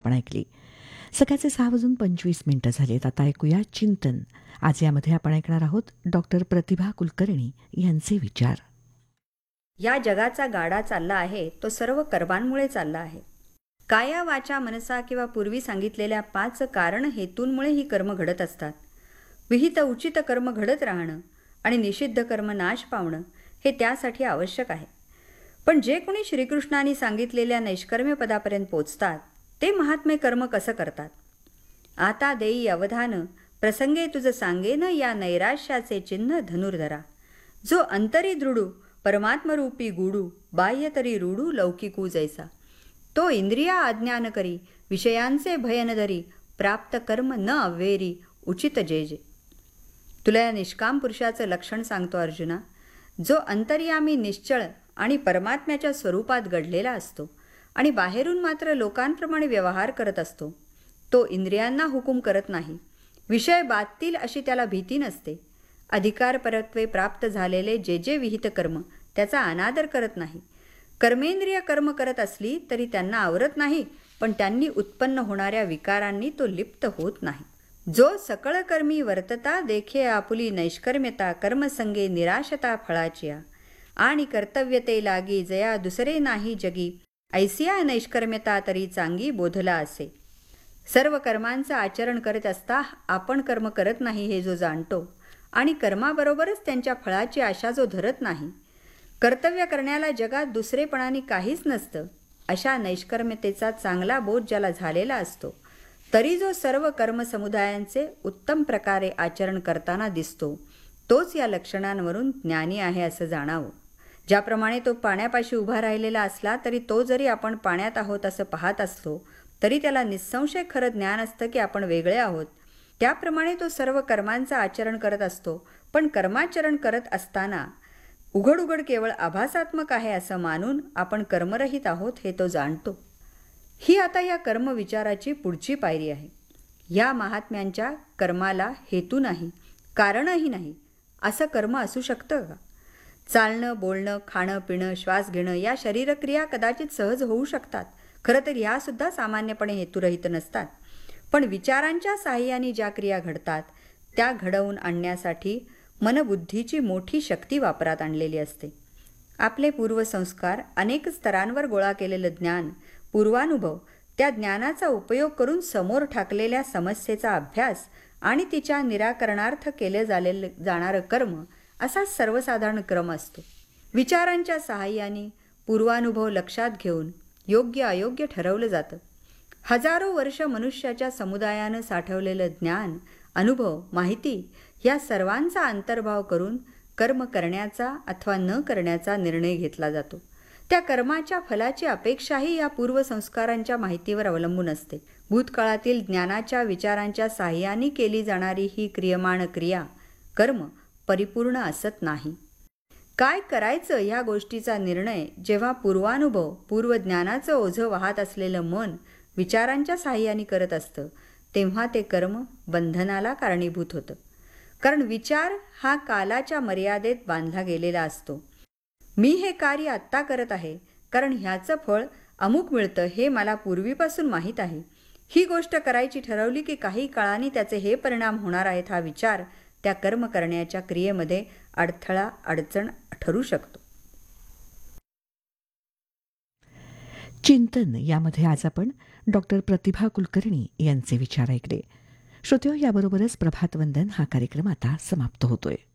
आपण ऐकली. सकाळचे 6:25 झालेत. आता ऐकूया चिंतन. आज यामध्ये आपण ऐकणार आहोत डॉक्टर प्रतिभा कुलकर्णी यांचे विचार. या जगाचा गाडा चालला आहे तो सर्व कर्मांमुळे चालला आहे. काया वाचा मनसा किंवा पूर्वी सांगितलेल्या 5 कारण हेतूंमुळे ही कर्म घडत असतात. विहित उचित कर्म घडत राहणं आणि निषिद्ध कर्म नाश पावणं हे त्यासाठी आवश्यक आहे. पण जे कोणी श्रीकृष्णांनी सांगितलेल्या नैष्कर्म्य पदापर्यंत पोचतात ते महात्मे कर्म कसं करतात? आता देई अवधान प्रसंगे तुझं सांगेन या नैराश्याचे चिन्ह धनुर्धरा. जो अंतरी दृढू परमात्मरूपी गुडू बाह्य तरी रूढू लौकिकू जैसा. तो इंद्रिया अज्ञान करी विषयांचे भयन धरी प्राप्त कर्म न अव्वेरी उचित जे जे. तुला या निष्काम पुरुषाचं लक्षण सांगतो अर्जुना. जो अंतर्यामी निश्चळ आणि परमात्म्याच्या स्वरूपात घडलेला असतो आणि बाहेरून मात्र लोकांप्रमाणे व्यवहार करत असतो. तो इंद्रियांना हुकूम करत नाही. विषय बाधतील अशी त्याला भीती नसते. अधिकार परत्वे प्राप्त झालेले जे जे विहित कर्म त्याचा अनादर करत नाही. कर्मेंद्रिय कर्म करत असली तरी त्यांना आवरत नाही, पण त्यांनी उत्पन्न होणाऱ्या विकारांनी तो लिप्त होत नाही. जो सकळ कर्मी वर्तता देखे आपुली नैष्कर्म्यता कर्मसंगे निराशता फळाचिया. आणि कर्तव्यते लागी जया दुसरे नाही जगी ऐसिया नैष्कर्म्यता तरी चांगी बोधला असे. सर्व कर्मांचं आचरण करत असता आपण कर्म करत नाही हे जो जाणतो आणि कर्माबरोबरच त्यांच्या फळाची आशा जो धरत नाही, कर्तव्य करण्याला जगात दुसरेपणाने काहीच नसतं, अशा नैष्कर्म्यतेचा चांगला बोध ज्याला झालेला असतो, तरी जो सर्व कर्मसमुदायांचे उत्तम प्रकारे आचरण करताना दिसतो, तोच या लक्षणांवरून ज्ञानी आहे असं जाणावं. ज्याप्रमाणे तो पाण्यापाशी उभा राहिलेला असला तरी तो जरी आपण पाण्यात आहोत असं पाहत असलो तरी त्याला निस्संशय खरं ज्ञान असतं की आपण वेगळे आहोत. त्याप्रमाणे तो सर्व कर्मांचं आचरण करत असतो, पण कर्माचरण करत असताना उघड उघड केवळ आभासात्मक आहे असं मानून आपण कर्मरहित आहोत हे तो जाणतो. ही आता या कर्मविचाराची पुढची पायरी आहे. या महात्म्यांच्या कर्माला हेतू नाही, कारणही नाही असं कर्म असू शकतं का? चालणं, बोलणं, खाणं, पिणं, श्वास घेणं या शरीरक्रिया कदाचित सहज होऊ शकतात. खरं तर ह्यासुद्धा सामान्यपणे हेतुरहित नसतात. पण विचारांच्या साहाय्याने ज्या क्रिया घडतात त्या घडवून आणण्यासाठी मनबुद्धीची मोठी शक्ती वापरात आणलेली असते. आपले पूर्वसंस्कार, अनेक स्तरांवर गोळा केलेलं ज्ञान, पूर्वानुभव, त्या ज्ञानाचा उपयोग करून समोर ठाकलेल्या समस्येचा अभ्यास आणि तिच्या निराकरणार्थ केले जाणारं कर्म असा सर्वसाधारण क्रम असतो. विचारांच्या सहाय्याने पूर्वानुभव लक्षात घेऊन योग्य अयोग्य ठरवलं जातं. हजारो वर्ष मनुष्याच्या समुदायानं साठवलेलं ज्ञान, अनुभव, माहिती या सर्वांचा अंतर्भाव करून कर्म करण्याचा अथवा न करण्याचा निर्णय घेतला जातो. त्या कर्माच्या फलाची अपेक्षाही या पूर्वसंस्कारांच्या माहितीवर अवलंबून असते. भूतकाळातील ज्ञानाच्या विचारांच्या साहाय्याने केली जाणारी ही क्रियमाण क्रिया, कर्म, परिपूर्ण असत नाही. काय करायचं ह्या गोष्टीचा निर्णय जेव्हा पूर्वानुभव, पूर्वज्ञानाचं ओझं वाहत असलेलं मन विचारांच्या साहाय्याने करत असतं, तेव्हा ते कर्म बंधनाला कारणीभूत होतं. कारण विचार हा कालाच्या मर्यादेत बांधला गेलेला असतो. मी हे कार्य आत्ता करत आहे कारण ह्याचं फळ अमुक मिळतं हे मला पूर्वीपासून माहीत आहे. ही गोष्ट करायची ठरवली की काही काळाने त्याचे हे परिणाम होणार आहेत हा विचार त्या कर्म करण्याच्या क्रियेमध्ये अडथळा, अडचण ठरू शकतो. चिंतन यामध्ये आज आपण डॉक्टर प्रतिभा कुलकर्णी यांचे विचार ऐकले. श्रोत्यो, याबरोबरच प्रभातवंदन हा कार्यक्रम आता समाप्त होतोय.